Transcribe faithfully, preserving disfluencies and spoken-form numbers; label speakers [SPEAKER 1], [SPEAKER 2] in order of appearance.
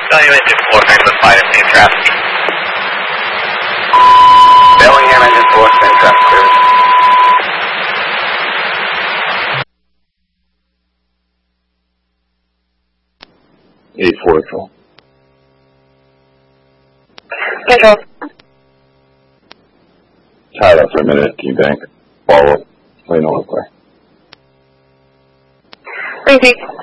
[SPEAKER 1] Bellingham Engine four, Franklin five, same traffic.
[SPEAKER 2] Bellingham Engine four, same traffic, clear.
[SPEAKER 3] eight four control.
[SPEAKER 4] Control.
[SPEAKER 3] Tyler for a minute, Team Bank. Follow. Plane over clear.
[SPEAKER 4] Repeat.